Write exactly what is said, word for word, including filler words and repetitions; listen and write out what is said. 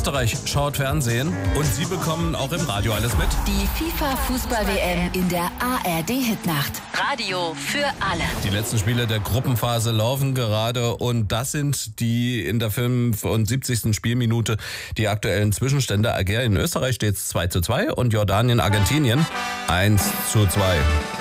Österreich schaut Fernsehen und Sie bekommen auch im Radio alles mit. Die FIFA-Fußball-W M in der A R D-Hitnacht. Radio für alle. Die letzten Spiele der Gruppenphase laufen gerade und das sind die in der fünfundsiebzigsten Spielminute die aktuellen Zwischenstände. Algerien in Österreich steht es zwei zu zwei und Jordanien Argentinien eins zu zwei.